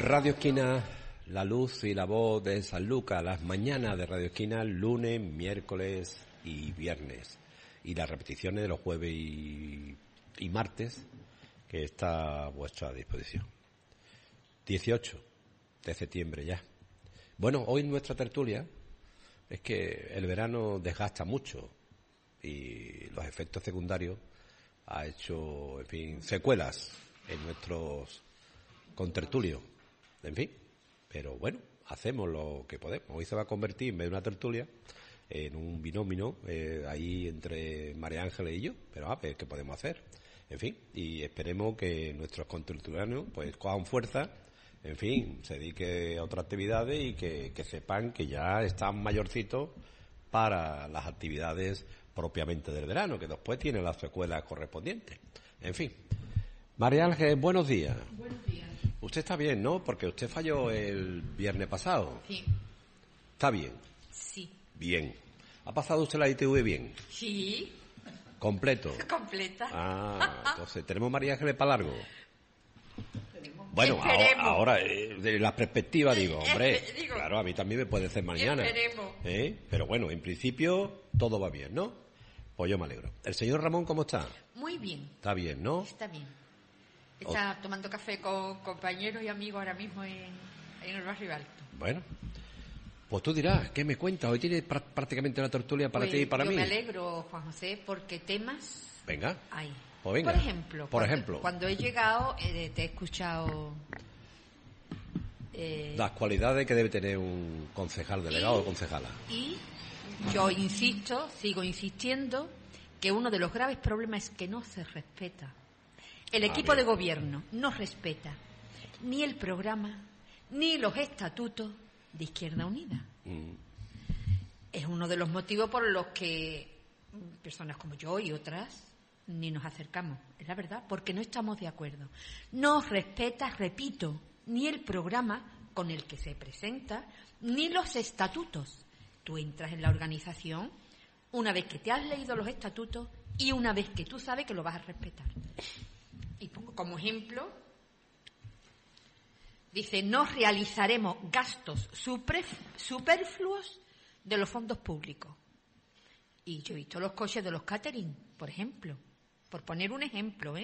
Radio Esquina, la luz y la voz de Sanlúcar, las mañanas de Radio Esquina, lunes, miércoles y viernes. Y las repeticiones de los jueves y martes, que está a vuestra disposición. 18 de septiembre ya. Bueno, hoy nuestra tertulia es que el verano desgasta mucho y los efectos secundarios ha hecho, en fin, secuelas en nuestros contertulios. En fin, pero bueno, hacemos lo que podemos. Hoy se va a convertir, en vez de una tertulia, en un binomio ahí entre María Ángeles y yo, pero a ver qué podemos hacer. En fin, y esperemos que nuestros contertulianos pues cojan fuerza, en fin, se dediquen a otras actividades y que sepan que ya están mayorcitos para las actividades propiamente del verano, que después tienen las secuelas correspondientes. En fin. María Ángeles, buenos días. Buenos días. Usted está bien, ¿no? Porque usted falló el viernes pasado. Sí. ¿Está bien? Sí. Bien. ¿Ha pasado usted la ITV bien? Sí. ¿Completo? Completa. Ah, entonces, ¿tenemos María Ángeles para largo? Bueno, Esperemos. ahora de la perspectiva digo, hombre, Digo, claro, a mí también me puede ser mañana. Esperemos. Pero bueno, en principio todo va bien, ¿no? Pues yo me alegro. ¿El señor Ramón cómo está? Muy bien. Está bien, ¿no? Está bien. Está tomando café con compañeros y amigos ahora mismo en el barrio alto. Bueno, pues tú dirás, ¿qué me cuentas? Hoy tienes prácticamente una tertulia para ti y para yo mí. Me alegro, Juan José, porque temas Venga. hay. Pues venga. Por ejemplo, cuando he llegado, te he escuchado... las cualidades que debe tener un concejal delegado o concejala. Y yo sigo insistiendo, que uno de los graves problemas es que no se respeta. El equipo de gobierno no respeta ni el programa ni los estatutos de Izquierda Unida. Es uno de los motivos por los que personas como yo y otras ni nos acercamos, es la verdad, porque no estamos de acuerdo. No respeta, repito, ni el programa con el que se presenta, ni los estatutos. Tú entras en la organización una vez que te has leído los estatutos y una vez que tú sabes que lo vas a respetar. Y pongo como ejemplo, dice, no realizaremos gastos superfluos de los fondos públicos. Y yo he visto los coches de los catering, por ejemplo, por poner un ejemplo,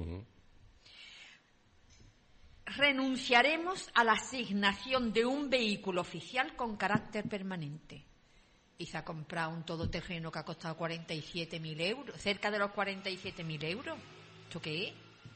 Renunciaremos a la asignación de un vehículo oficial con carácter permanente. Y se ha comprado un todoterreno que ha costado 47.000 euros, cerca de los 47.000 euros. ¿Esto qué es?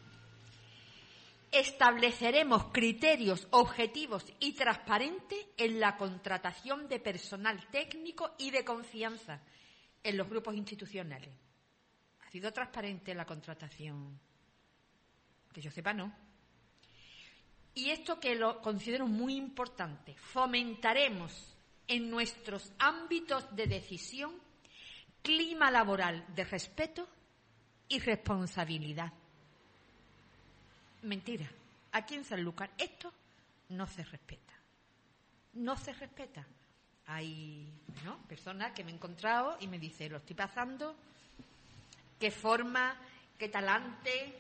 Estableceremos criterios objetivos y transparentes en la contratación de personal técnico y de confianza en los grupos institucionales. ¿Ha sido transparente la contratación? Que yo sepa, no. Y esto que lo considero muy importante, fomentaremos en nuestros ámbitos de decisión clima laboral de respeto y responsabilidad. Mentira. Aquí en Sanlúcar esto no se respeta. No se respeta. Hay personas que me he encontrado y me dicen, lo estoy pasando, qué forma, qué talante.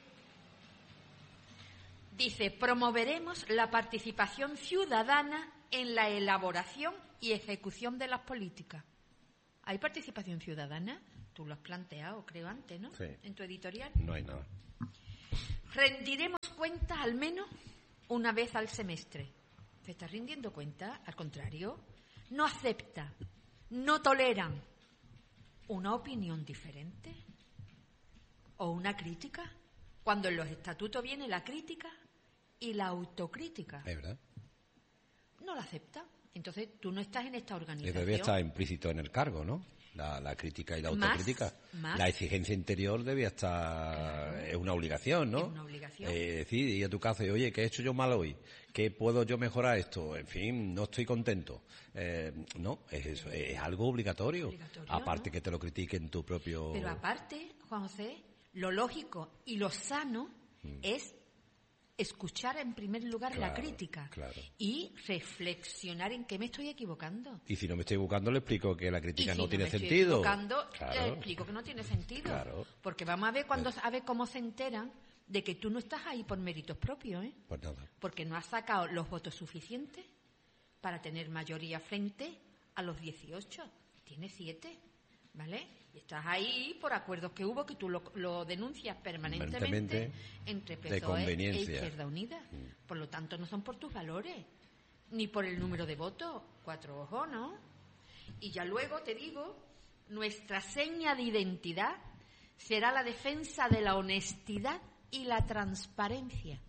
Dice, promoveremos la participación ciudadana en la elaboración y ejecución de las políticas. ¿Hay participación ciudadana? Tú lo has planteado, creo, antes, ¿no? Sí. En tu editorial. No hay nada. Rendiremos cuentas al menos una vez al semestre. ¿Te estás rindiendo cuenta? Al contrario, no acepta, no toleran una opinión diferente o una crítica. Cuando en los estatutos viene la crítica y la autocrítica. Es verdad. No la acepta. Entonces tú no estás en esta organización. Debe estar implícito en el cargo, ¿no? La crítica y la autocrítica. Más. La exigencia interior debía estar... Es una obligación, ¿no? Es una obligación. Decir, ir a tu casa y, oye, ¿qué he hecho yo mal hoy? ¿Qué puedo yo mejorar esto? En fin, no estoy contento. No, es algo obligatorio. Aparte, ¿no? Que te lo critiquen tu propio... Pero aparte, Juan José, lo lógico y lo sano es escuchar en primer lugar la crítica y reflexionar en qué me estoy equivocando. Y si no me estoy equivocando, le explico que la crítica no tiene sentido. Si me estoy equivocando, le explico que no tiene sentido. Claro. Porque vamos a ver a ver cómo se enteran de que tú no estás ahí por méritos propios, ¿eh? Pues nada. Porque no has sacado los votos suficientes para tener mayoría frente a los 18. Tienes 7, ¿vale? Y estás ahí por acuerdos que hubo, que tú lo denuncias permanentemente entre PSOE e Izquierda Unida. Por lo tanto, no son por tus valores, ni por el número de votos. 4 ojos, ¿no? Y ya luego te digo, nuestra seña de identidad será la defensa de la honestidad y la transparencia.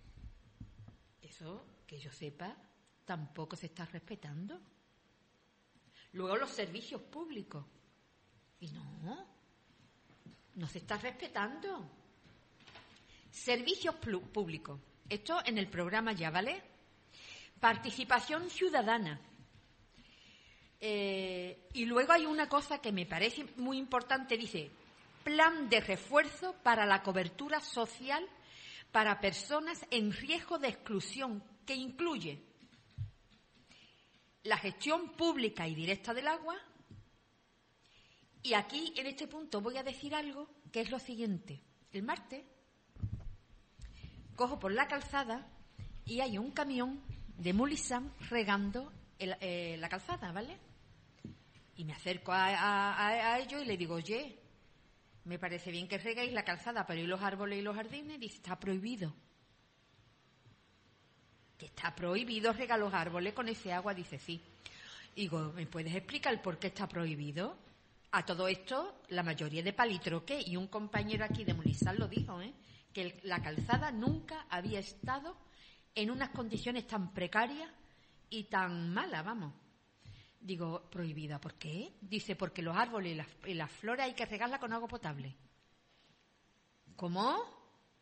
Eso, que yo sepa, tampoco se está respetando. Luego los servicios públicos. Y no se está respetando. Servicios públicos. Esto en el programa ya, ¿vale? Participación ciudadana. Y luego hay una cosa que me parece muy importante, dice, plan de refuerzo para la cobertura social para personas en riesgo de exclusión, que incluye la gestión pública y directa del agua. Y aquí, en este punto, voy a decir algo que es lo siguiente. El martes cojo por la calzada y hay un camión de Mulisán regando la calzada, ¿vale? Y me acerco a ellos y le digo, oye, me parece bien que reguéis la calzada, pero ¿y los árboles y los jardines? Dice, está prohibido. Que está prohibido regar los árboles con ese agua. Dice, sí. Digo, ¿me puedes explicar por qué está prohibido? A todo esto, la mayoría de palitroque, y un compañero aquí de Mulisán lo dijo, que la calzada nunca había estado en unas condiciones tan precarias y tan malas, vamos. Digo, prohibida, ¿por qué? Dice, porque los árboles y las flores hay que regarlas con agua potable. ¿Cómo?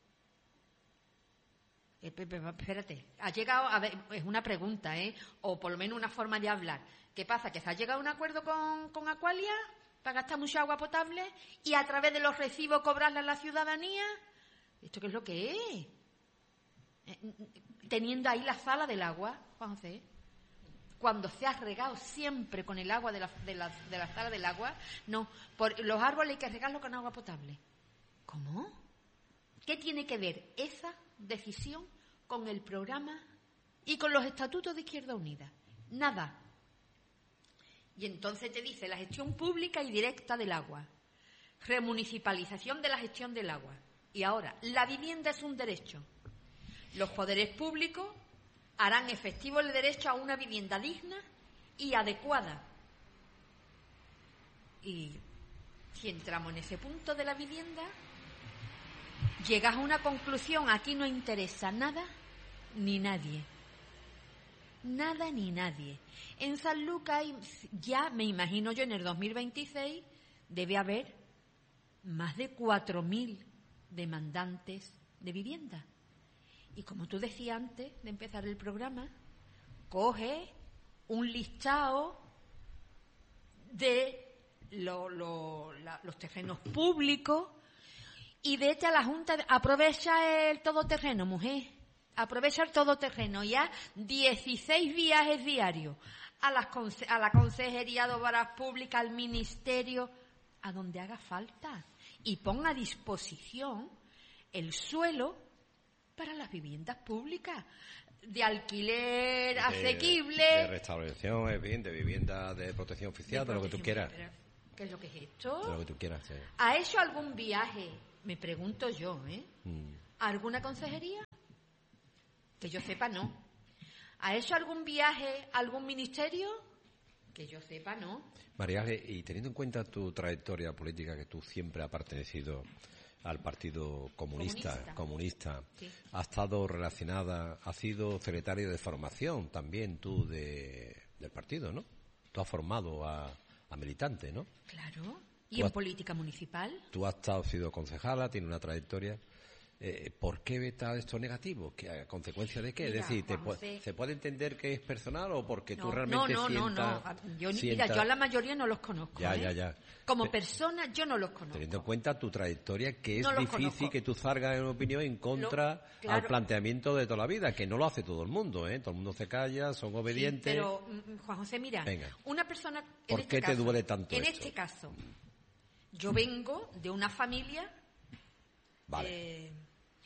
Espérate, ha llegado, a ver, es una pregunta, o por lo menos una forma de hablar. ¿Qué pasa? ¿Que se ha llegado a un acuerdo con Aqualia para gastar mucha agua potable y a través de los recibos cobrarla a la ciudadanía? ¿Esto qué es lo que es? Teniendo ahí la sala del agua, Juan José, cuando se ha regado siempre con el agua de la sala del agua, no, por los árboles hay que regarlo con agua potable. ¿Cómo? ¿Qué tiene que ver esa decisión con el programa y con los estatutos de Izquierda Unida? Nada. Y entonces te dice la gestión pública y directa del agua, remunicipalización de la gestión del agua. Y ahora, la vivienda es un derecho. Los poderes públicos harán efectivo el derecho a una vivienda digna y adecuada. Y si entramos en ese punto de la vivienda, llegas a una conclusión, aquí no interesa nada ni nadie. Nada ni nadie. En Sanlúcar ya, me imagino yo, en el 2026 debe haber más de 4.000 demandantes de vivienda. Y como tú decías antes de empezar el programa, coge un listado de los terrenos públicos y vete a la Junta, aprovecha el todoterreno, mujer, aprovecha el todoterreno, ya 16 viajes diarios a la Consejería de Obras Públicas, al Ministerio, a donde haga falta, y pon a disposición el suelo para las viviendas públicas, de alquiler asequible. De restauración, de vivienda de protección oficial, de lo que tú quieras. ¿Qué es lo que es esto? De lo que tú quieras, sí. ¿Ha hecho algún viaje? Me pregunto yo, ¿alguna consejería? Que yo sepa, no. ¿Ha hecho algún viaje algún ministerio? Que yo sepa, no. María Ángeles, y teniendo en cuenta tu trayectoria política, que tú siempre has pertenecido al Partido Comunista. Sí. Ha estado relacionada, ha sido secretaria de formación también tú del partido, ¿no? Tú has formado a militantes, ¿no? Claro. ¿Y en política municipal? Tú has sido concejala, tienes una trayectoria. ¿Por qué veta esto negativo? ¿A consecuencia de qué? Mira, es decir, ¿se puede entender que es personal o porque tú realmente sientas... Mira, yo a la mayoría no los conozco. Ya. Como persona, yo no los conozco. Teniendo en cuenta tu trayectoria, que es difícil que tú salgas en opinión en contra al planteamiento de toda la vida, que no lo hace todo el mundo, ¿eh? Todo el mundo se calla, son obedientes... Sí, pero, Juan José, mira, una persona... ¿Por qué te duele tanto en esto? este caso, yo vengo de una familia... Vale.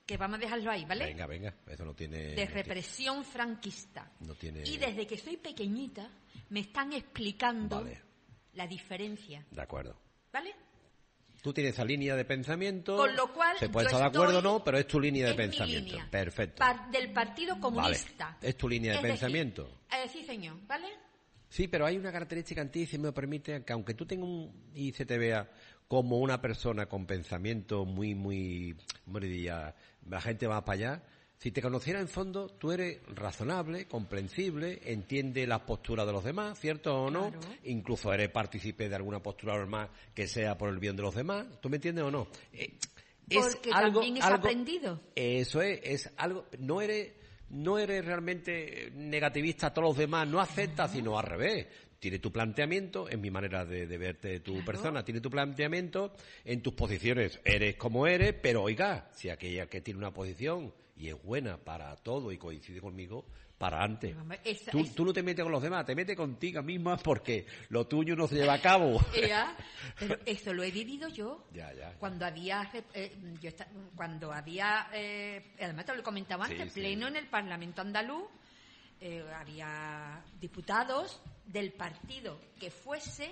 que vamos a dejarlo ahí, ¿vale? Venga, eso no tiene... De represión franquista. No tiene... Y desde que soy pequeñita me están explicando Vale. la diferencia. De acuerdo. ¿Vale? Tú tienes esa línea de pensamiento, Con lo cual, se puede yo estar de acuerdo o estoy- no, pero es tu línea de es mi pensamiento. línea. Perfecto. Del Partido Comunista. Vale. Es tu línea de Es decir, pensamiento. sí, señor, ¿vale? Sí, pero hay una característica en ti, si me permite, que aunque tú tengas y se te vea como una persona con pensamiento muy, ¿cómo le diría? La gente va para allá. Si te conociera en fondo, tú eres razonable, comprensible, entiende las posturas de los demás, ¿cierto o no? Claro. Incluso eres partícipe de alguna postura normal que sea por el bien de los demás. ¿Tú me entiendes o no? Porque también es aprendido. Eso es algo, no eres realmente negativista a todos los demás, no aceptas, sino al revés. Tiene tu planteamiento, en mi manera de verte tu persona, tiene tu planteamiento, en tus posiciones eres como eres, pero oiga, si aquella que tiene una posición y es buena para todo y coincide conmigo, para antes. Tú no te metes con los demás, te metes contigo misma porque lo tuyo no se lleva a cabo. Pero eso lo he vivido yo. Ya. Cuando había, además te lo comentaba antes, pleno en el Parlamento andaluz, había diputados del partido que fuese.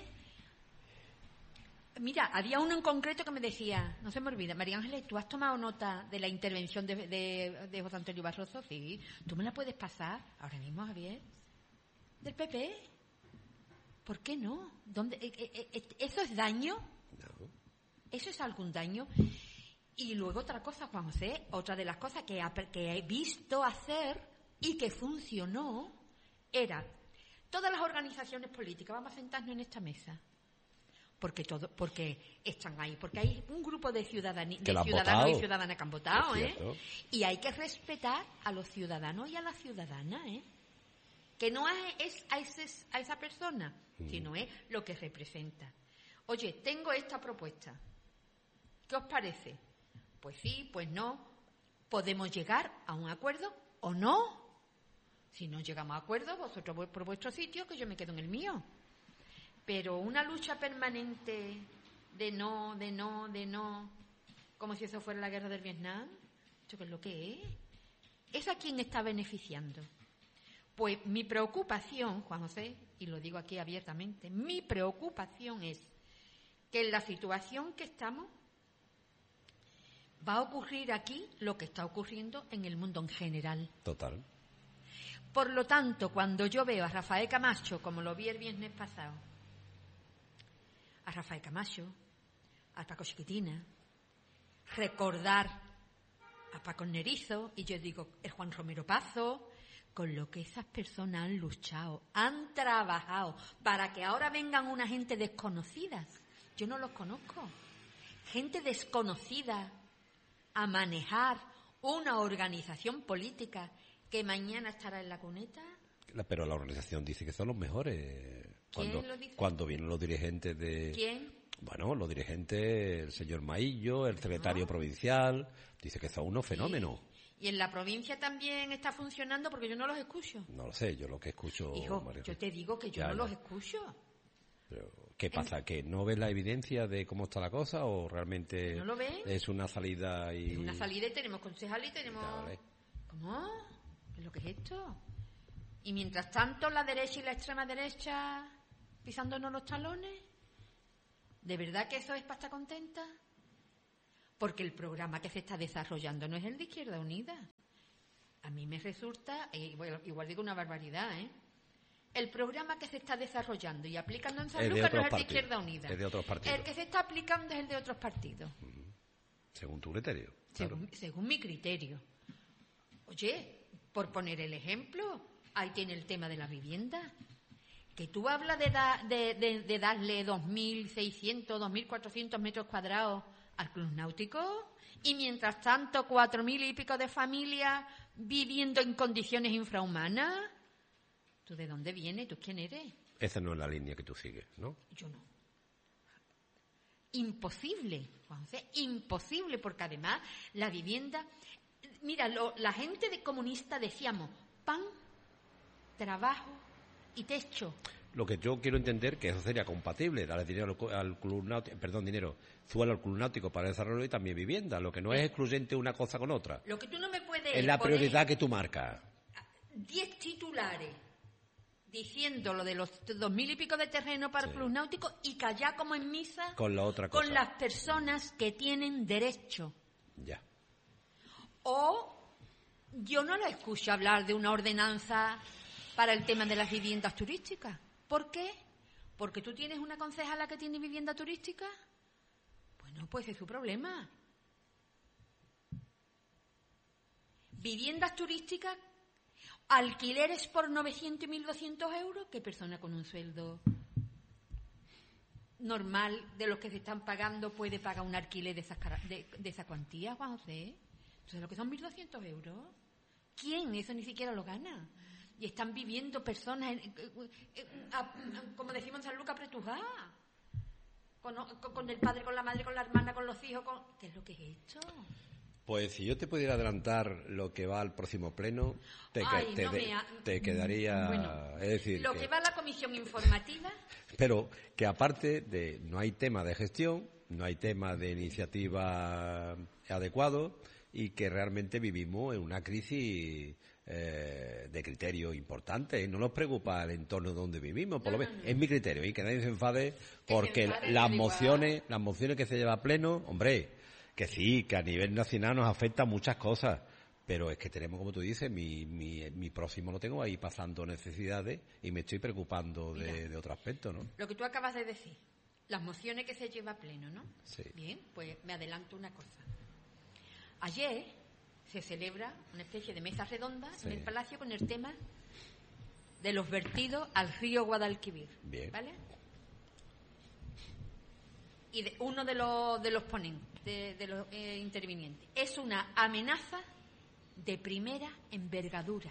Mira, había uno en concreto que me decía, no se me olvida, María Ángeles, ¿tú has tomado nota de la intervención de José Antonio Barroso? Sí. ¿Tú me la puedes pasar ahora mismo, Javier? ¿Del PP? ¿Por qué no? ¿Eso es daño? No. ¿Eso es algún daño? Y luego otra cosa, Juan José, otra de las cosas que he visto hacer y que funcionó era todas las organizaciones políticas, vamos a sentarnos en esta mesa. Porque están ahí, porque hay un grupo de ciudadanos y ciudadanas que han votado, y hay que respetar a los ciudadanos y a las ciudadanas, que no es a esa persona, sino es lo que representa. Oye, tengo esta propuesta, ¿qué os parece? Pues sí, pues no, podemos llegar a un acuerdo o no. Si no llegamos a acuerdo, vosotros vais por vuestro sitio, que yo me quedo en el mío. Pero una lucha permanente de no, como si eso fuera la guerra del Vietnam, ¿esto qué es lo que es? ¿Es a quién está beneficiando? Pues mi preocupación, Juan José, y lo digo aquí abiertamente, mi preocupación es que en la situación que estamos va a ocurrir aquí lo que está ocurriendo en el mundo en general. Total. Por lo tanto, cuando yo veo a Rafael Camacho, como lo vi el viernes pasado, a Rafael Camacho, a Paco Chiquitina, recordar a Paco Nerizo, y yo digo, el Juan Romero Pazo, con lo que esas personas han luchado, han trabajado, para que ahora vengan una gente desconocida. Yo no los conozco. Gente desconocida a manejar una organización política que mañana estará en la cuneta. Pero la organización dice que son los mejores. ¿Quién lo dice? Cuando vienen los dirigentes de... ¿Quién? Bueno, los dirigentes, el señor Maillo, el secretario provincial, dice que son unos fenómenos. ¿Y en la provincia también está funcionando? Porque yo no los escucho. No lo sé, yo lo que escucho... Hijo, María, yo te digo que yo no los escucho. Pero, ¿qué pasa? ¿Que no ves la evidencia de cómo está la cosa o realmente ¿No lo ven? es una salida y...? Es una salida y tenemos concejal y tenemos... Ya, vale. ¿Cómo? ¿Qué es lo que es esto? Y mientras tanto la derecha y la extrema derecha pisándonos los talones. ¿De verdad que eso es para estar contenta? Porque el programa que se está desarrollando no es el de Izquierda Unida. A mí me resulta, igual digo una barbaridad, el programa que se está desarrollando y aplicando en San Lucas no es el de Izquierda Unida. Es de otros partidos. El que se está aplicando es el de otros partidos. Según tu criterio. Claro. Según mi criterio. Oye, por poner el ejemplo, ahí tiene el tema de la vivienda. Que tú hablas de darle 2.600, 2.400 metros cuadrados al club náutico y mientras tanto 4.000 y pico de familias viviendo en condiciones infrahumanas. ¿Tú de dónde vienes? ¿Tú quién eres? Esa no es la línea que tú sigues, ¿no? Yo no. Imposible, Juanse, imposible, porque además la vivienda... Mira, la gente de comunista decíamos pan, trabajo y techo. lo que yo quiero entender que eso sería compatible, darle dinero al club náutico, suelo al club náutico para desarrollo y también vivienda. Lo que no es excluyente una cosa con otra. Lo que tú no me puedes es la prioridad que tú marcas. 10 titulares diciendo lo de los 2.000 y pico de terreno para el club náutico y callar como en misa con la otra cosa, con las personas que tienen derecho. Ya. O yo no lo escucho hablar de una ordenanza para el tema de las viviendas turísticas. ¿Por qué? Porque tú tienes una concejala que tiene vivienda turística. Bueno, pues es su problema. Viviendas turísticas, alquileres por 900 y 1.200 euros. ¿Qué persona con un sueldo normal de los que se están pagando puede pagar un alquiler de esa cuantía, Juan José? ¿Sabes lo que son 1.200 euros? ¿Quién? Eso ni siquiera lo gana. Y están viviendo personas, como decimos en San Lucas, apretujadas. Con el padre, con la madre, con la hermana, con los hijos. ¿Qué es lo que es esto? Pues si yo te pudiera adelantar lo que va al próximo pleno, te quedaría... Bueno, es decir, lo que va a la comisión informativa... Pero que aparte de... No hay tema de gestión, no hay tema de iniciativa adecuado y que realmente vivimos en una crisis de criterio importante. No nos preocupa el entorno donde vivimos, por lo menos es mi criterio, y que nadie se enfade porque las mociones que se lleva a pleno, hombre, que sí, que a nivel nacional nos afecta muchas cosas, pero es que tenemos, como tú dices, mi próximo lo tengo ahí pasando necesidades y me estoy preocupando de otro aspecto, ¿no? Lo que tú acabas de decir, las mociones que se lleva a pleno, ¿no? Sí. Bien, pues me adelanto una cosa. Ayer se celebra una especie de mesa redonda en el Palacio con el tema de los vertidos al río Guadalquivir. Bien. ¿Vale? Y uno de los ponentes, de los intervinientes, es una amenaza de primera envergadura.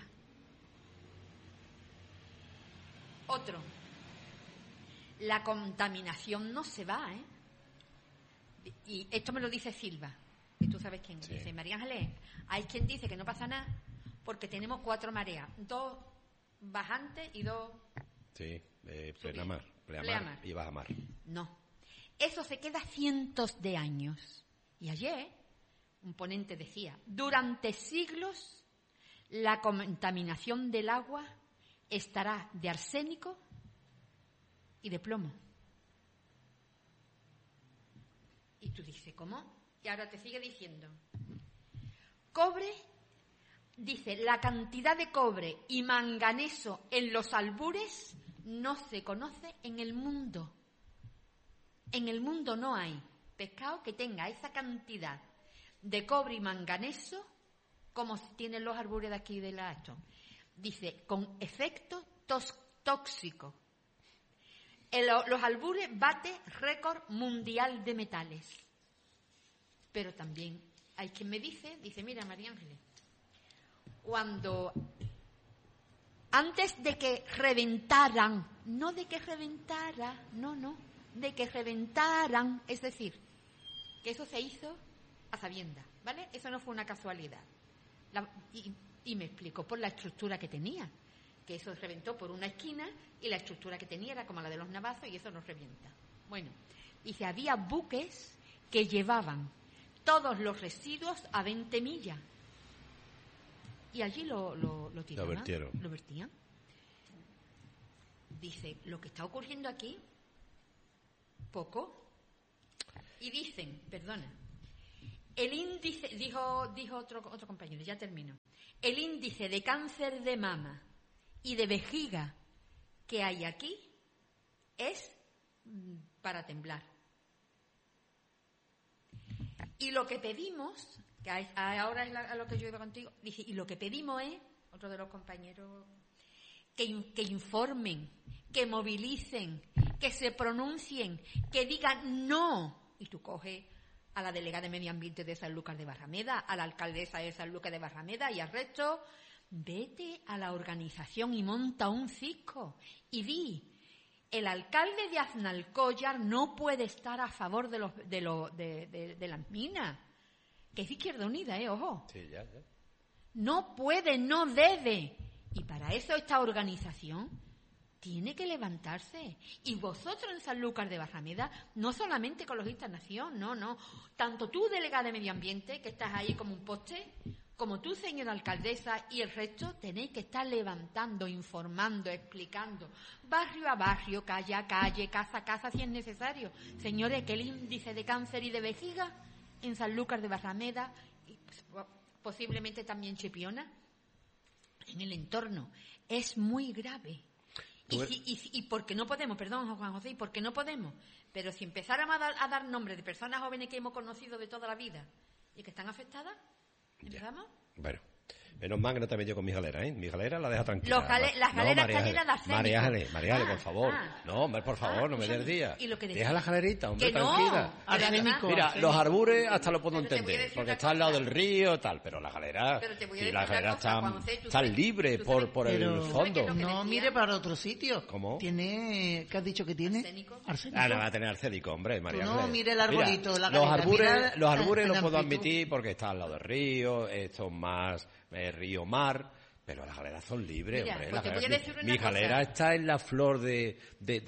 Otro, la contaminación no se va, ¿eh? Y esto me lo dice Silva, que tú sabes quién. Dice, María Ángeles, hay quien dice que no pasa nada porque tenemos 4 mareas, 2 bajantes y 2... Sí, pleamar y bajamar. No, eso se queda cientos de años. Y ayer un ponente decía, durante siglos la contaminación del agua estará de arsénico y de plomo. Y tú dices, ¿cómo? Y ahora te sigue diciendo, cobre, dice, la cantidad de cobre y manganeso en los albures no se conoce en el mundo. En el mundo no hay pescado que tenga esa cantidad de cobre y manganeso como tienen los albures de aquí de la Aston. Dice, con efecto tóxico. Los albures bate récord mundial de metales. Pero también hay quien me dice, mira María Ángeles, cuando antes de que reventaran, no de que reventara, de que reventaran, es decir, que eso se hizo a sabiendas, ¿vale? Eso no fue una casualidad. Y me explico por la estructura que tenía, que eso reventó por una esquina y la estructura que tenía era como la de los navazos y eso no revienta. Bueno, dice, había buques que llevaban todos los residuos a 20 millas y allí lo tiraban, lo vertían. Dice, lo que está ocurriendo aquí, poco. Y dicen, perdona, el índice, dijo otro compañero, ya termino, el índice de cáncer de mama y de vejiga que hay aquí es para temblar. Y lo que pedimos, que ahora es a lo que yo iba contigo, dice, y lo que pedimos es, otro de los compañeros, que informen, que movilicen, que se pronuncien, que digan no. Y tú coges a la delegada de Medio Ambiente de Sanlúcar de Barrameda, a la alcaldesa de Sanlúcar de Barrameda y al resto, vete a la organización y monta un cisco y di, el alcalde de Aznalcóllar no puede estar a favor de las minas, que es Izquierda Unida, ojo. Sí, ya. No puede, no debe. Y para eso esta organización tiene que levantarse. Y vosotros en Sanlúcar de Barrameda, no solamente Ecologistas Nación, no. Tanto tú, delegada de Medio Ambiente, que estás ahí como un poste, como tú, señora alcaldesa, y el resto, tenéis que estar levantando, informando, explicando, barrio a barrio, calle a calle, casa a casa, si es necesario. Señores, que el índice de cáncer y de vejiga en Sanlúcar de Barrameda, y posiblemente también Chipiona, en el entorno, es muy grave. Y porque no podemos, perdón, Juan José, y porque no podemos, pero si empezáramos a dar nombres de personas jóvenes que hemos conocido de toda la vida y que están afectadas, ¿empezamos? Bueno, menos mal que no te meto con mi galera, ¿eh? Mi galera la deja tranquila. Las galeras están llenas de arsénico. María Ángeles, por favor. No, hombre, por favor, no me des día. Deja la galerita, hombre, que tranquila. No, arsénico. Mira, los arbures hasta lo puedo entender, porque está al lado del río, tal, pero la galera, y las galeras están libres por el fondo. No, mire para otro sitio. ¿Cómo? ¿Qué has dicho que tiene? Arsénico. No va a tener arsénico, hombre, María Ángeles. No, mire el arbolito, mira, la galera. Los arbures los puedo admitir porque está al lado del río, esto es más río-mar, pero las galeras son libres, mira, hombre. Mi galera está en la flor del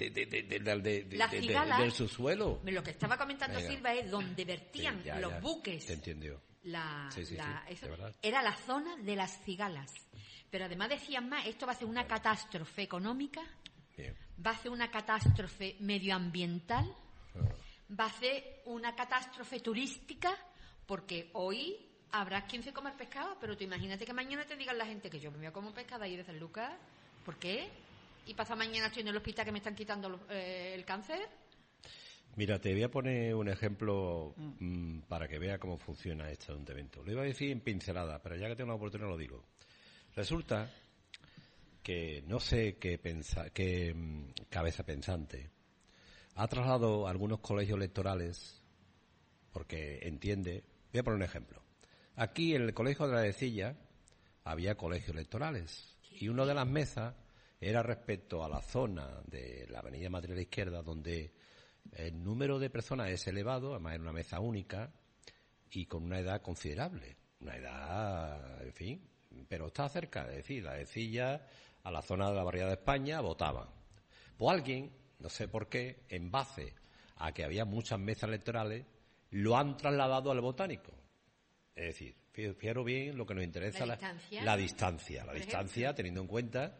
subsuelo. Lo que estaba comentando Silva es donde vertían los buques. Te entendió. Era la zona de las cigalas. Pero además decían más, esto va a ser una catástrofe económica, va a ser una catástrofe medioambiental, va a ser una catástrofe turística, porque hoy habrá quien se coma el pescado, pero tú imagínate que mañana te digan la gente que yo me voy a comer pescado ahí de San Lucas. ¿Por qué? Y pasado mañana estoy en el hospital que me están quitando el cáncer. Mira, te voy a poner un ejemplo para que vea cómo funciona este ayuntamiento. Lo iba a decir en pincelada, pero ya que tengo la oportunidad lo digo. Resulta que no sé qué cabeza pensante ha trasladado a algunos colegios electorales porque entiende. Voy a poner un ejemplo. Aquí en el Colegio de la Decilla había colegios electorales y una de las mesas era respecto a la zona de la Avenida Madrid a la izquierda, donde el número de personas es elevado, además era una mesa única y con una edad considerable, una edad, en fin, pero está cerca, es decir, la Decilla a la zona de la barriada de España votaban. Pues alguien, no sé por qué, en base a que había muchas mesas electorales, lo han trasladado al Botánico. Es decir, fijaros bien lo que nos interesa, la distancia, teniendo en cuenta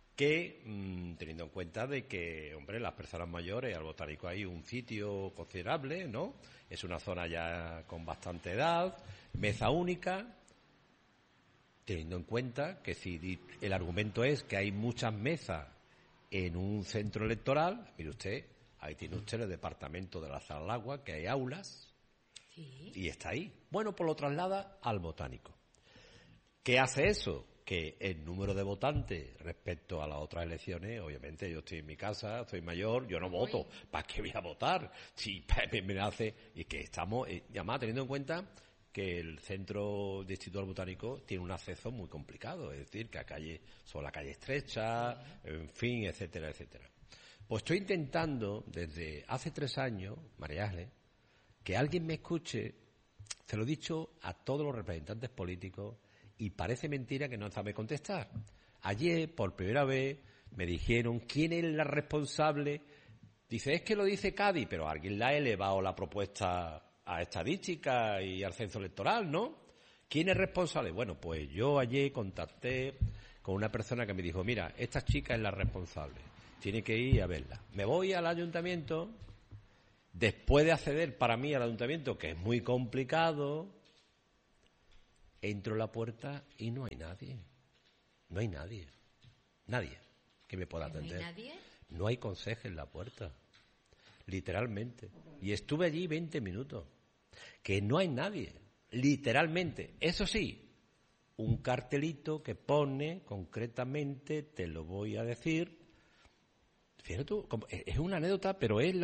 de que, hombre, las personas mayores, al Botánico hay un sitio considerable, ¿no? Es una zona ya con bastante edad, mesa única, teniendo en cuenta que si el argumento es que hay muchas mesas en un centro electoral, mire usted, ahí tiene usted el departamento de la Zalagua, que hay aulas, y está ahí. Bueno, pues lo traslada al Botánico. ¿Qué hace eso? Que el número de votantes respecto a las otras elecciones, obviamente yo estoy en mi casa, soy mayor, yo no voto. ¿Para qué voy a votar? Si me hace... Y que estamos, además, teniendo en cuenta que el centro de Instituto Botánico tiene un acceso muy complicado, es decir, que son la calle estrecha, en fin, etcétera, etcétera. Pues estoy intentando, desde hace 3 años, María Ángeles, que alguien me escuche. Se lo he dicho a todos los representantes políticos y parece mentira que no sabe contestar. Ayer, por primera vez, me dijeron quién es la responsable. Dice, es que lo dice Cádiz, pero alguien le ha elevado la propuesta a estadística y al censo electoral, ¿no? ¿Quién es responsable? Bueno, pues yo ayer contacté con una persona que me dijo, mira, esta chica es la responsable, tiene que ir a verla. Me voy al ayuntamiento. Después de acceder para mí al ayuntamiento, que es muy complicado, entro a la puerta y no hay nadie. No hay nadie. Nadie que me pueda atender. ¿No hay nadie? No hay conserje en la puerta. Literalmente. Y estuve allí 20 minutos. Que no hay nadie. Literalmente. Eso sí, un cartelito que pone concretamente, te lo voy a decir. Fíjate tú, es una anécdota, pero es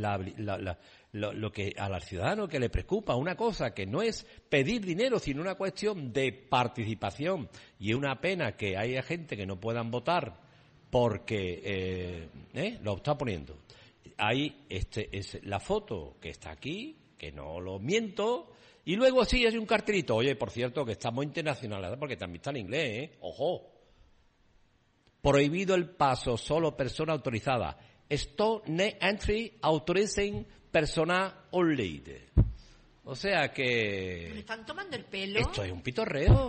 lo que al ciudadano que le preocupa, una cosa que no es pedir dinero, sino una cuestión de participación. Y es una pena que haya gente que no puedan votar porque lo está poniendo. Ahí es la foto que está aquí, que no lo miento, y luego sí hay un cartelito. Oye, por cierto, que estamos internacionales, porque también está en inglés, ¿eh? Ojo. Prohibido el paso, solo persona autorizada. Stop net entry, authorizing persona only. O sea que... Me están tomando el pelo. Esto es un pitorreo.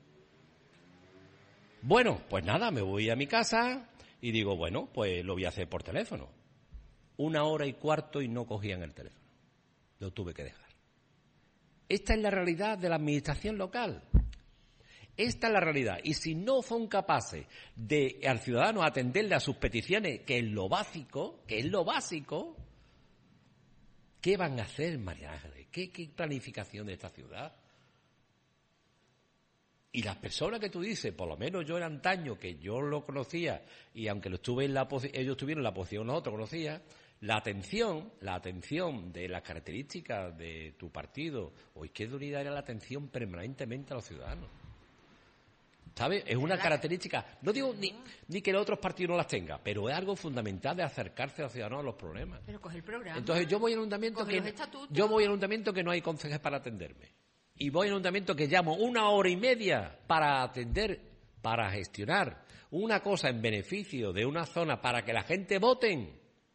Bueno, pues nada, me voy a mi casa y digo, bueno, pues lo voy a hacer por teléfono. 1 hora y cuarto y no cogían el teléfono. Lo tuve que dejar. Esta es la realidad de la administración local. Esta es la realidad. Y si no son capaces de al ciudadano atenderle a sus peticiones, que es lo básico, ¿qué van a hacer, María Ángeles? ¿Qué planificación de esta ciudad? Y las personas que tú dices, por lo menos yo en antaño, que yo lo conocía, y aunque ellos tuvieron la posición, nosotros conocía, la atención de las características de tu partido o Izquierda Unida era la atención permanentemente a los ciudadanos. ¿Sabes? Es una característica, no digo ni que los otros partidos no las tengan, pero es algo fundamental de acercarse a los ciudadanos a los problemas. Pero coge el programa. Entonces yo voy al ayuntamiento que no hay concejales para atenderme. Y voy al ayuntamiento que llamo 1 hora y media para atender, para gestionar una cosa en beneficio de una zona para que la gente voten.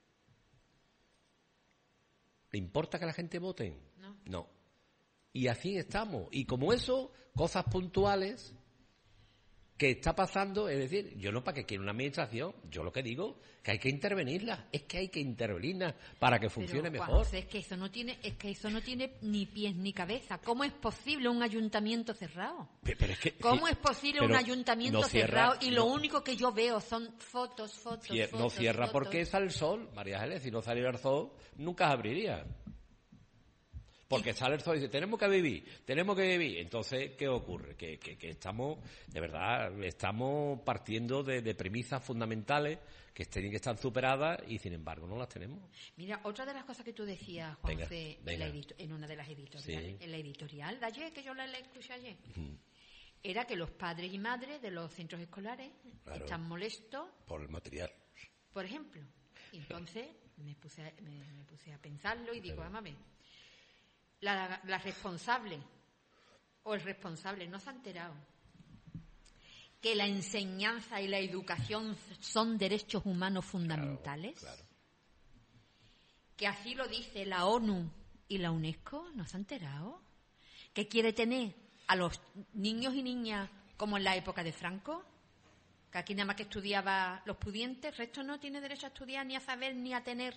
¿Le importa que la gente vote? No. Y así estamos. Y como eso, cosas puntuales que está pasando, es decir, yo no para que quiera una administración, yo lo que digo que hay que intervenirla, es que hay que intervenirla para que funcione mejor. Es que eso no tiene ni pies ni cabeza. ¿Cómo es posible un ayuntamiento cerrado? Pero es que, ¿Cómo es posible un ayuntamiento cerrado y lo único que yo veo son fotos? No cierra porque sale el sol, María Ángeles, si no saliera el sol nunca abriría. Porque sale el sol y dice, tenemos que vivir. Entonces, ¿qué ocurre? Que estamos, de verdad, estamos partiendo de premisas fundamentales que tienen que estar superadas y, sin embargo, no las tenemos. Mira, otra de las cosas que tú decías, Juanfe, en una de las editoriales, en la editorial de ayer, que yo la escuché ayer, era que los padres y madres de los centros escolares están molestos por el material. Por ejemplo. Y entonces me puse a pensarlo y digo, vamos a ver. La responsable o el responsable no se ha enterado que la enseñanza y la educación son derechos humanos fundamentales. Claro. Que así lo dice la ONU y la UNESCO. ¿No se ha enterado? Que quiere tener a los niños y niñas como en la época de Franco, que aquí nada más que estudiaba los pudientes, el resto no tiene derecho a estudiar, ni a saber, ni a tener,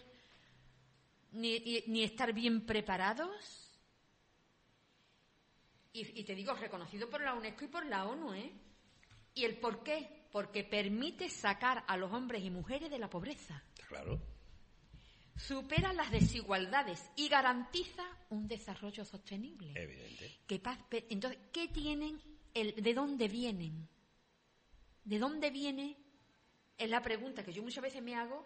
ni estar bien preparados. Y te digo, reconocido por la UNESCO y por la ONU, ¿eh? ¿Y el por qué? Porque permite sacar a los hombres y mujeres de la pobreza. Claro. Supera las desigualdades y garantiza un desarrollo sostenible. Evidente. Entonces, ¿qué tienen? ¿De dónde vienen? ¿De dónde viene? Es la pregunta que yo muchas veces me hago.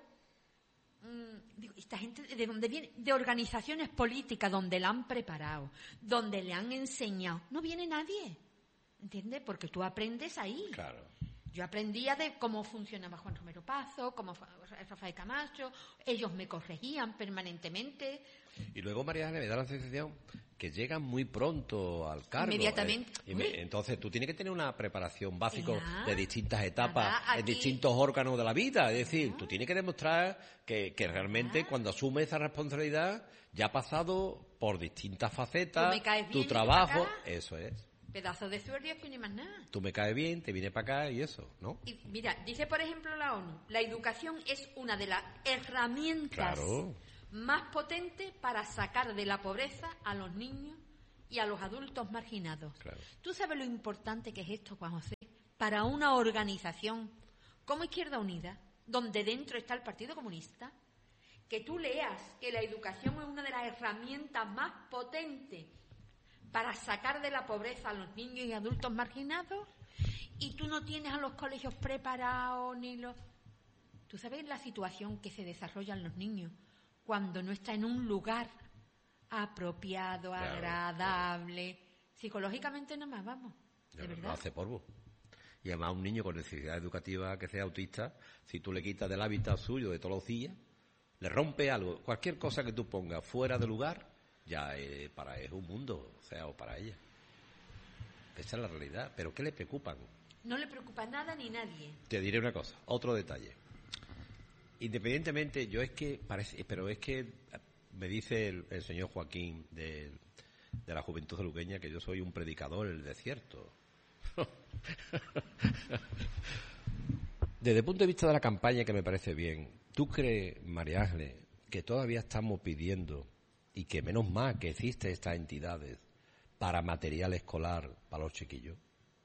Digo, ¿esta gente de dónde viene? De organizaciones políticas donde la han preparado, donde le han enseñado. No viene nadie, ¿entiendes? Porque tú aprendes ahí. Claro. Yo aprendía de cómo funcionaba Juan Romero Pazo, cómo Rafael Camacho, ellos me corregían permanentemente. Y luego, María Ángeles, me da la sensación que llegan muy pronto al cargo. Inmediatamente. Entonces, tú tienes que tener una preparación básica de distintas etapas, en distintos órganos de la vida. Es decir, tú tienes que demostrar que realmente cuando asumes esa responsabilidad ya ha pasado por distintas facetas, tu trabajo, eso es. Pedazo de suerte y ni más nada. Tú me caes bien, te vienes para acá y eso, ¿no? Y mira, dice por ejemplo la ONU, la educación es una de las herramientas más potentes para sacar de la pobreza a los niños y a los adultos marginados. Claro. ¿Tú sabes lo importante que es esto, Juan José? Para una organización como Izquierda Unida, donde dentro está el Partido Comunista, que tú leas que la educación es una de las herramientas más potentes para sacar de la pobreza a los niños y adultos marginados, y tú no tienes a los colegios preparados ni los... ¿Tú sabes la situación que se desarrollan los niños cuando no está en un lugar apropiado, agradable? Psicológicamente no más, vamos, de verdad. No hace polvo. Y además un niño con necesidad educativa que sea autista, si tú le quitas del hábitat suyo de todos los días, le rompe algo, cualquier cosa que tú pongas fuera de lugar, ya es un mundo, o para ella. Esa es la realidad. ¿Pero qué le preocupan? No le preocupa nada ni nadie. Te diré una cosa, otro detalle. Independientemente, yo es que parece, pero es que me dice el señor Joaquín de la Juventud Luqueña que yo soy un predicador en el desierto. Desde el punto de vista de la campaña, que me parece bien, ¿tú crees, María Ángeles, que todavía estamos pidiendo, y que menos mal que existen estas entidades para material escolar para los chiquillos?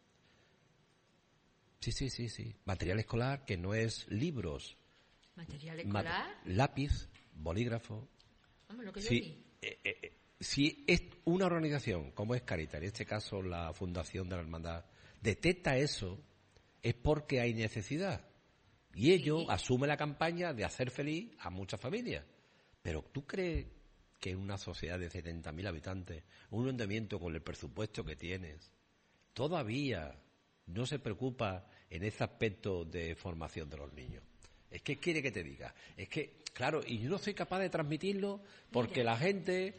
Sí. Material escolar que no es libros. ¿Material escolar? Lápiz, bolígrafo. Hombre, lo que yo vi. Si es una organización como es Caritas, en este caso la Fundación de la Hermandad, detecta eso, es porque hay necesidad. Y ello asume la campaña de hacer feliz a muchas familias. Pero ¿tú crees que en una sociedad de 70.000 habitantes, un ayuntamiento con el presupuesto que tienes, todavía no se preocupa en ese aspecto de formación de los niños? Es que quiere que te diga. Es que, claro, y yo no soy capaz de transmitirlo porque la gente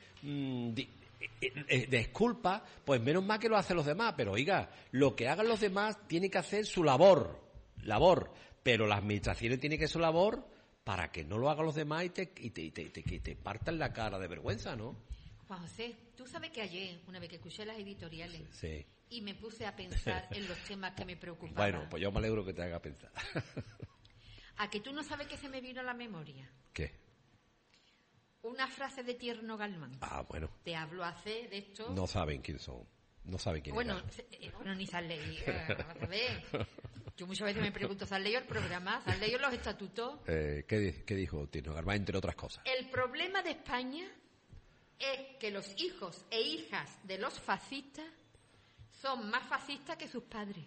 disculpa, pues menos mal que lo hacen los demás. Pero oiga, lo que hagan los demás tiene que hacer su labor. Pero la administración tiene que hacer su labor para que no lo hagan los demás y te partan la cara de vergüenza, ¿no? Juan José, tú sabes que ayer, una vez que escuché las editoriales, sí, y me puse a pensar en los temas que me preocupaban. Bueno, pues yo me alegro que te haga pensar. ¿A que tú no sabes qué se me vino a la memoria? ¿Qué? Una frase de Tierno Galván. Ah, bueno. Te hablo hace de esto. No saben quién son. No saben quién bueno, es. Bueno, ni se han leído. A ver. Yo muchas veces me pregunto, ¿se han leído el programa? ¿Se han leído los estatutos? ¿Qué dijo Tierno Galván, entre otras cosas? El problema de España es que los hijos e hijas de los fascistas son más fascistas que sus padres.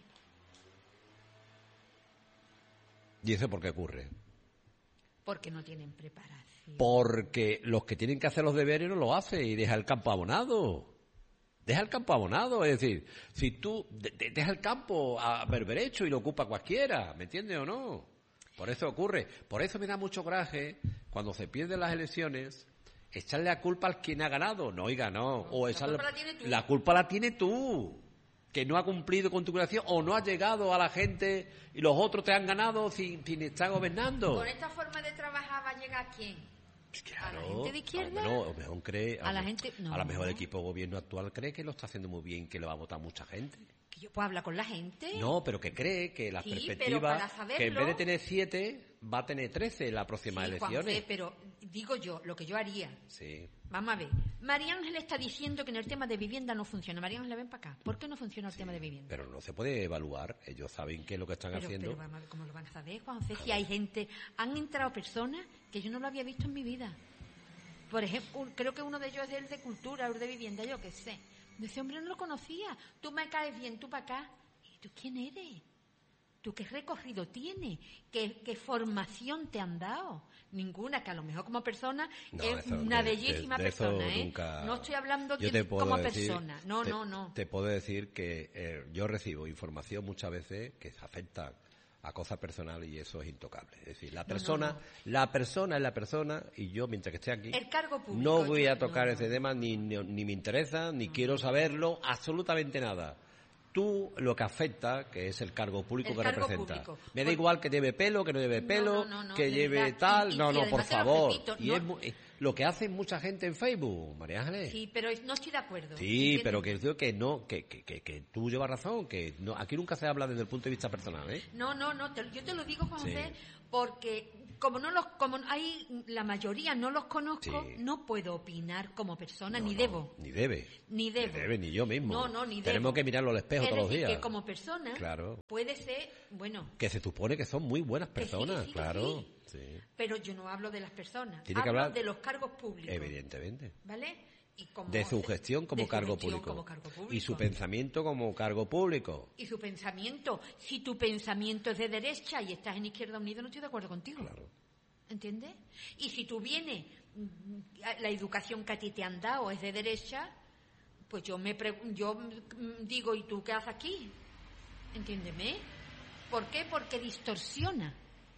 ¿Y eso por qué ocurre? Porque no tienen preparación. Porque los que tienen que hacer los deberes no lo hacen y deja el campo abonado. Deja el campo abonado, es decir, si tú deja el campo a berberecho y lo ocupa cualquiera, ¿me entiendes o no? Por eso ocurre. Por eso me da mucho coraje cuando se pierden las elecciones, echarle la culpa al quien ha ganado. No, oiga, no. O la culpa la tiene tú, que no ha cumplido con tu obligación o no ha llegado a la gente y los otros te han ganado sin estar gobernando. Con esta forma de trabajar va a llegar ¿quién? Claro, ¿a la gente de izquierda? A lo mejor cree, a la gente, no. A lo mejor el equipo de gobierno actual cree que lo está haciendo muy bien, que lo va a votar mucha gente. ¿Que yo puedo hablar con la gente? No, pero que cree que las perspectivas, que en vez de tener 7, va a tener 13 en las próximas elecciones. Juanfe, pero digo yo, lo que yo haría. Sí. Vamos a ver. María Ángela está diciendo que en el tema de vivienda no funciona. María Ángela, ven para acá. ¿Por qué no funciona el tema de vivienda? Pero no se puede evaluar. Ellos saben qué es lo que están haciendo. Pero vamos a ver cómo lo van a saber, Juanfe. Si hay gente, han entrado personas que yo no lo había visto en mi vida. Por ejemplo, creo que uno de ellos es el de cultura, el de vivienda, yo qué sé. Ese hombre no lo conocía. Tú me caes bien, tú para acá. ¿Y tú quién eres? ¿Tú qué recorrido tienes? ¿Qué formación te han dado? Ninguna, que a lo mejor como persona es una bellísima persona, ¿eh? Nunca... No estoy hablando de como persona. No. Te puedo decir que yo recibo información muchas veces que se afecta a cosas personales y eso es intocable. Es decir, la persona es la persona y yo, mientras que esté aquí, el cargo público, no voy a tocar ese tema, ni me interesa, ni quiero saberlo, absolutamente nada. Tú lo que afecta, que es el cargo público que representa. Me da igual que lleve pelo, que no lleve pelo, que lleve tal. Por favor. Lo que hace mucha gente en Facebook, María Ángeles. Sí, pero no estoy de acuerdo. Sí, pero que digo que no, que tú llevas razón, que no, aquí nunca se habla desde el punto de vista personal, ¿eh? No, yo te lo digo, Juan José, porque como hay la mayoría no los conozco, no puedo opinar como persona, ni debo. Ni debe. Ni yo mismo. Ni debo. Tenemos que mirarlo al espejo todos los días. Que como persona puede ser, que se supone que son muy buenas personas, claro. Sí. Pero yo no hablo de las personas, Tiene que hablar de los cargos públicos. Evidentemente. ¿Vale? Y de su gestión como cargo público. Y su pensamiento como cargo público. Y su pensamiento. Si tu pensamiento es de derecha y estás en Izquierda Unida, no estoy de acuerdo contigo. Claro. ¿Entiendes? Y si tú vienes, la educación que a ti te han dado es de derecha, pues yo digo, ¿y tú qué haces aquí? ¿Entiéndeme? ¿Por qué? Porque distorsiona.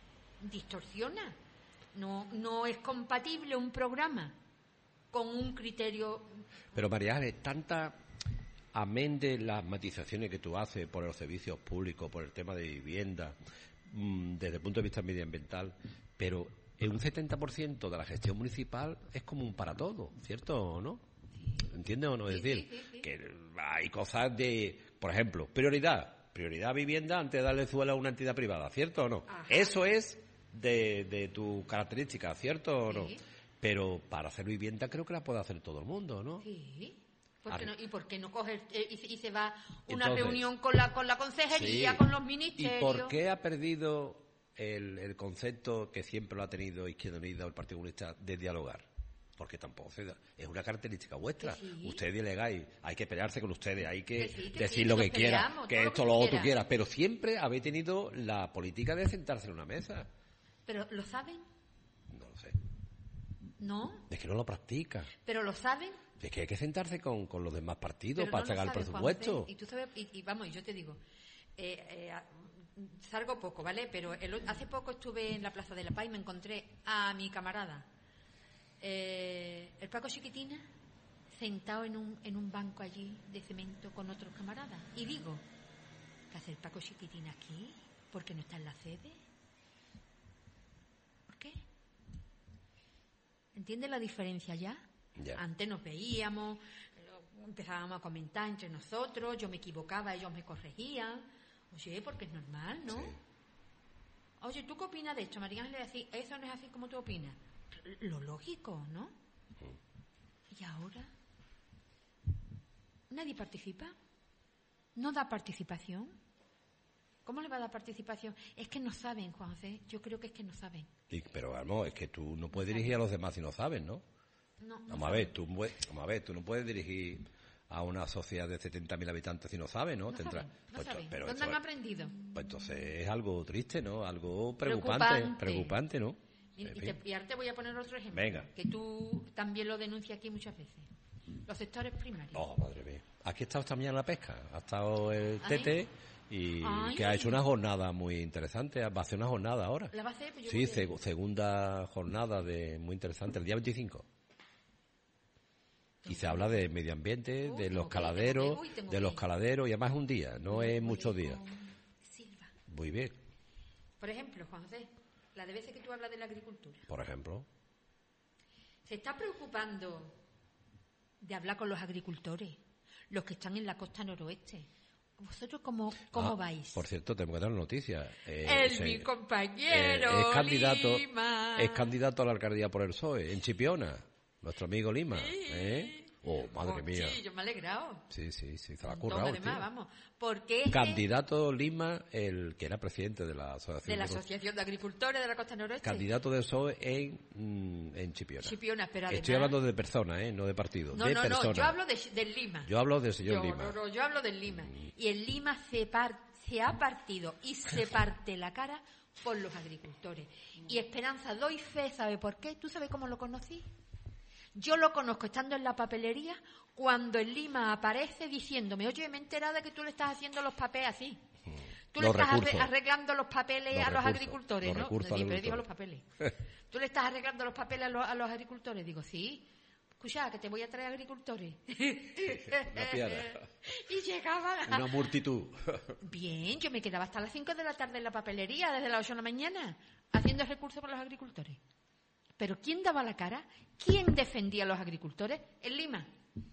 No es compatible un programa con un criterio. Pero María Ángeles, amén de las matizaciones que tú haces por los servicios públicos, por el tema de vivienda, desde el punto de vista medioambiental, pero en un 70% de la gestión municipal es común para todo, ¿cierto o no? ¿Entiendes o no? Es decir, que hay cosas de, por ejemplo, prioridad vivienda antes de darle suelo a una entidad privada, ¿cierto o no? Ajá. Eso es de tu característica, ¿cierto o no? Sí. Pero para hacer vivienda creo que la puede hacer todo el mundo, ¿no? Sí. ¿Y por qué no coge y se va una Entonces, reunión con la consejería, sí. con los ministerios? ¿Y por qué ha perdido el concepto que siempre lo ha tenido Izquierda Unida o el Partido Comunista de dialogar? Porque tampoco es una característica vuestra. Sí. Ustedes delegáis, hay que pelearse con ustedes, hay que Que decir sí, lo nos que quieras, peleamos, que todo lo esto que lo tú otro quieras. quieras, pero siempre habéis tenido la política de sentarse en una mesa. ¿Pero lo saben? No lo sé. ¿No? Es que no lo practica. ¿Pero lo saben? Es que hay que sentarse con los demás partidos Pero para no lo sacar el saben, presupuesto. Juanfe. Y tú sabes, y vamos, yo te digo, salgo poco, ¿vale? Pero hace poco estuve en la Plaza de la Paz y me encontré a mi camarada, el Paco Chiquitina, sentado en un banco allí de cemento con otros camaradas. Y digo, ¿qué hace el Paco Chiquitina aquí? ¿Por qué no está en la sede? ¿Por qué? ¿Entiendes la diferencia ya? Ya. Antes nos veíamos, empezábamos a comentar entre nosotros, yo me equivocaba, ellos me corregían. Oye, porque es normal, ¿no? Sí. Oye, ¿tú qué opinas de esto? María Ángeles decía, eso no es así como tú opinas. Lo lógico, ¿no? Y ahora nadie participa. No da participación. ¿Cómo le va a dar participación? Es que no saben, Juan José. Yo creo que es que no saben. Pero vamos, es que tú no puedes dirigir a los demás si no sabes, ¿no? No Vamos a ver, tú no puedes dirigir a una sociedad de 70.000 habitantes si no sabes, ¿no? No saben, no saben. Pero ¿Dónde han aprendido? Pues entonces es algo triste, ¿no? Algo preocupante, ¿no? Y En fin. ahora te voy a poner otro ejemplo. Venga. Que tú también lo denuncias aquí muchas veces. Los sectores primarios. Oh, madre mía. Aquí ha estado esta mañana la pesca. Ha estado el ¿Ah, Tete y Ay. que ha hecho una jornada muy interesante. Va a hacer una jornada ahora. ¿La va a hacer? Pues yo Sí, voy a ir. segunda jornada muy interesante, el día 25. Y se habla de medio ambiente, de los caladeros, y además es un día, no es muchos días. Silva. Muy bien, Por ejemplo, Juan José, la de veces que tú hablas de la agricultura. por ejemplo. ¿Se está preocupando de hablar con los agricultores, los que están en la costa noroeste? ¿Vosotros cómo vais? Por cierto, tengo que dar una noticia. Mi compañero Lima. Es candidato a la alcaldía por el PSOE, en Chipiona, nuestro amigo Lima. Oh, madre mía. Sí, yo me he alegrado. Sí, se la ha Montón, currado, además, tío. vamos. Porque es Candidato Lima, el que era presidente de la asociación. de la Asociación de Agricultores de la Costa Noroeste. Candidato del PSOE en Chipiona. Chipiona, pero además... Estoy hablando de persona, no de partido. No, de no, persona. yo hablo del Lima. Yo hablo del señor Lima. No, yo hablo del Lima. Y el Lima se ha partido y se parte la cara por los agricultores. Y Esperanza, doy fe, ¿sabe por qué? ¿Tú sabes cómo lo conocí? Yo lo conozco estando en la papelería cuando el Lima aparece diciéndome, oye, me he enterado de que tú le estás haciendo los papeles así. Tú le Los estás recursos. arreglando los papeles Los a los recursos, agricultores, los ¿no? recursos No, a los pero digo los agricultores. papeles. Tú le estás arreglando los papeles a los agricultores. Digo, sí. Escucha, que te voy a traer agricultores. Una piara. Y llegaban Una multitud. Bien, yo me quedaba hasta las 5 de la tarde en la papelería, desde las 8 de la mañana, haciendo recursos para los agricultores. Pero ¿quién daba la cara? ¿Quién defendía a los agricultores? En Lima.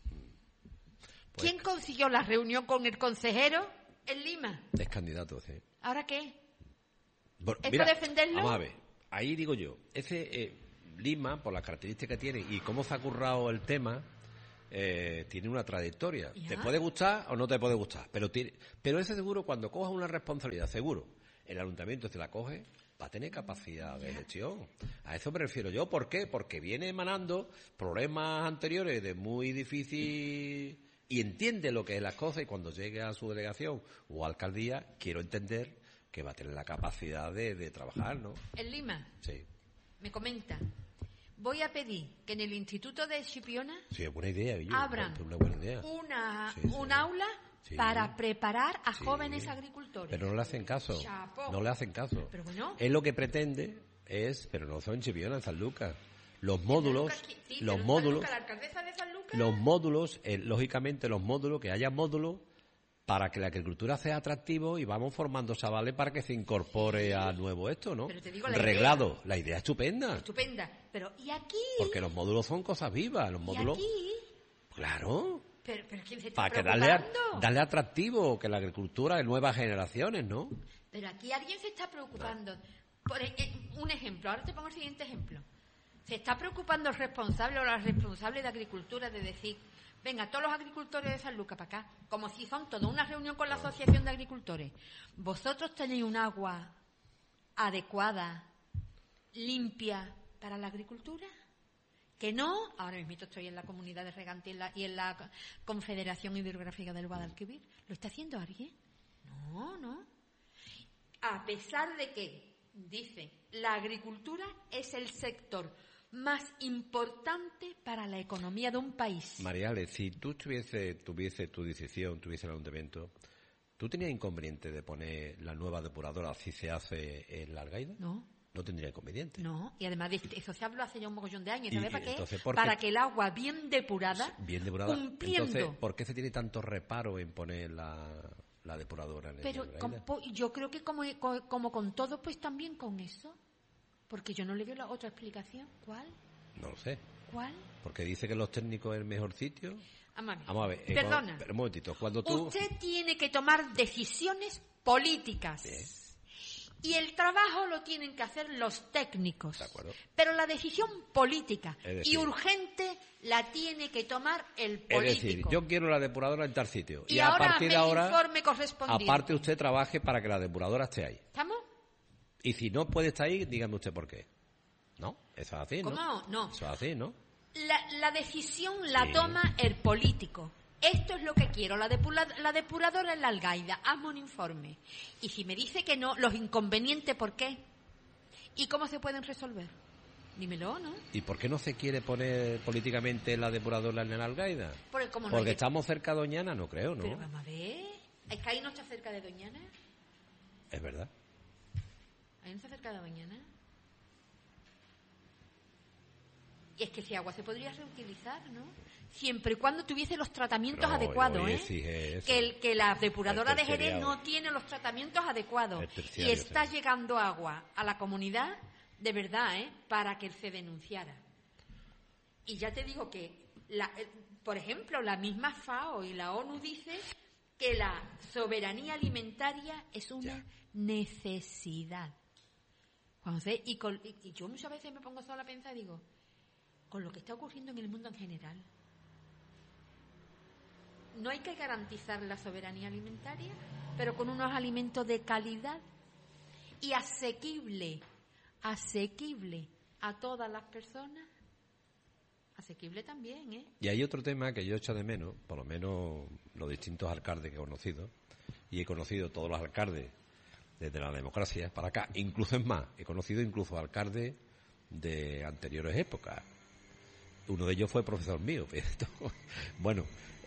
Pues, ¿Quién consiguió la reunión con el consejero? En Lima. Es candidato, sí. ¿Ahora qué? Bueno, ¿Es mira, para defenderlo? Vamos a ver. Ahí digo yo, ese Lima, por las características que tiene y cómo se ha currado el tema, tiene una trayectoria. Ya. Te puede gustar o no te puede gustar, pero ese seguro, cuando cojas una responsabilidad, seguro, el ayuntamiento se la coge, va a tener capacidad de gestión. A eso me refiero yo. ¿Por qué? Porque viene emanando problemas anteriores de muy difícil y entiende lo que es las cosas, y cuando llegue a su delegación o alcaldía, quiero entender que va a tener la capacidad de trabajar, ¿no? En Lima. Sí. Me comenta. Voy a pedir que en el Instituto de Chipiona Sí, es buena idea. abran Una buena idea. un aula Sí. para preparar a Sí. jóvenes agricultores. Pero no le hacen caso. Chapo. No le hacen caso. Pero bueno. Es lo que pretende, pero no son en Chipiona, en San Lucas. Los módulos, Sí, los pero módulos. La alcaldesa de San Lucas los módulos, lógicamente los módulos, que haya módulos para que la agricultura sea atractivo y vamos formando chavales para que se incorpore a nuevo esto, ¿no? Pero te digo Reglado, la idea es estupenda. Estupenda. Pero, ¿y aquí? Porque los módulos son cosas vivas, los módulos... ¿Y aquí? Claro. Pero ¿quién se está Para que preocupando? darle atractivo, que la agricultura de nuevas generaciones, ¿no? Pero aquí alguien se está preocupando. Un ejemplo, ahora te pongo el siguiente ejemplo. Se está preocupando el responsable o la responsable de agricultura de decir, venga, todos los agricultores de San Lucas para acá, como si son toda una reunión con la Asociación de Agricultores. ¿Vosotros tenéis un agua adecuada, limpia para la agricultura? Que no, ahora mismo estoy en la Comunidad de Regantes y en la Confederación Hidrográfica del Guadalquivir. ¿Lo está haciendo alguien? No. A pesar de que, dice, la agricultura es el sector más importante para la economía de un país. Mariale, si tú tuviese tu decisión, tuviese el ayuntamiento, ¿tú tenías inconveniente de poner la nueva depuradora si se hace en la Algaida? No. No tendría inconveniente. No, y además eso se habló hace ya un mogollón de años. ¿Sabes para qué? Entonces, para que el agua bien depurada, cumpliendo. Entonces, ¿por qué se tiene tanto reparo en poner la depuradora en Pero el Algaida? yo creo que como con todo, pues también con eso. Porque yo no le veo la otra explicación. ¿Cuál? No lo sé. ¿Cuál? Porque dice que los técnicos es el mejor sitio. Vamos a ver. Perdona. Pero un momentito. Cuando tú... Usted tiene que tomar decisiones políticas. Bien. Y el trabajo lo tienen que hacer los técnicos. De acuerdo. Pero la decisión política decir, y urgente la tiene que tomar el político. Es decir, yo quiero la depuradora en tal sitio. Y a ahora partir de ahora, informe correspondiente. aparte usted trabaje para que la depuradora esté ahí. ¿Estamos? Y si no puede estar ahí, dígame usted por qué. No, eso es así, ¿no? ¿Cómo? No. Eso es así, ¿no? La decisión la Sí. toma el político. Esto es lo que quiero, la depuradora en la Algaida, hazme un informe. Y si me dice que no, los inconvenientes, ¿por qué? ¿Y cómo se pueden resolver? Dímelo, ¿no? ¿Y por qué no se quiere poner políticamente la depuradora en el Algaida? Porque estamos cerca de Doñana, no creo, ¿no? Pero vamos a ver, ¿es que ahí no está cerca de Doñana? Es verdad. ¿Ahí no está cerca de Doñana? Y es que ese agua se podría reutilizar, ¿no? Siempre y cuando tuviese los tratamientos adecuados, que la depuradora de Jerez no tiene los tratamientos adecuados y está llegando agua a la comunidad de verdad, para que se denunciara. Y ya te digo que, por ejemplo, la misma FAO y la ONU dice que la soberanía alimentaria es una necesidad. Y yo muchas veces me pongo sola a pensar y digo, con lo que está ocurriendo en el mundo en general, no hay que garantizar la soberanía alimentaria, pero con unos alimentos de calidad y asequible a todas las personas. Asequible también, ¿eh? Y hay otro tema que yo echo de menos, por lo menos los distintos alcaldes que he conocido, y he conocido todos los alcaldes desde la democracia para acá, incluso es más, he conocido incluso alcaldes de anteriores épocas. Uno de ellos fue profesor mío. Bueno,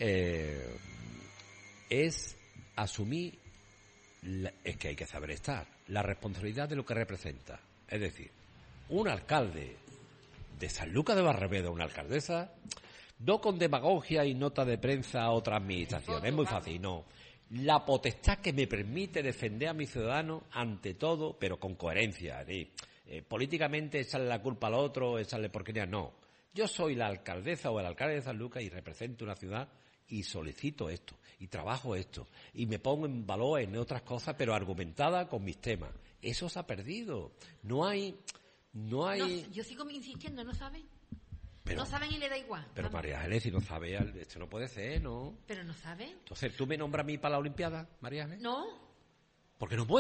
es asumir, es que hay que saber estar, la responsabilidad de lo que representa. Es decir, un alcalde de San Lucas de Barrameda, una alcaldesa, no con demagogia y nota de prensa a otra administración, es muy fácil, no. La potestad que me permite defender a mis ciudadanos ante todo, pero con coherencia. Políticamente echarle la culpa al otro, echarle porquería, no. Yo soy la alcaldesa o el alcalde de San Lucas y represento una ciudad y solicito esto, y trabajo esto, y me pongo en valor en otras cosas, pero argumentada con mis temas. Eso se ha perdido. No hay... yo sigo insistiendo, ¿no saben? No saben y le da igual. Pero María Ángeles, si no sabe, esto no puede ser, ¿no? Pero no saben. Entonces, ¿tú me nombras a mí para la Olimpiada, María Ángeles? No. Porque no puedo.